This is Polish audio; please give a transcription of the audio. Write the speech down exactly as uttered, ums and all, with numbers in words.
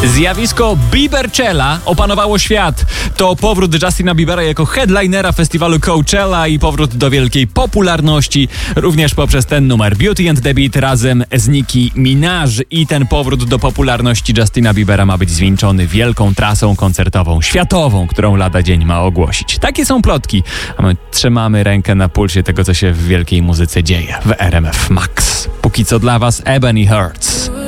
Zjawisko Bieberchella opanowało świat. To powrót Justina Biebera jako headlinera festiwalu Coachella i powrót do wielkiej popularności również poprzez ten numer Beauty and the Beat razem z Nicki Minaj. I ten powrót do popularności Justina Biebera ma być zwieńczony wielką trasą koncertową, światową, którą lada dzień ma ogłosić. Takie są plotki, a my trzymamy rękę na pulsie tego, co się w wielkiej muzyce dzieje w R M F Max. Póki co dla was Ebony Hearts.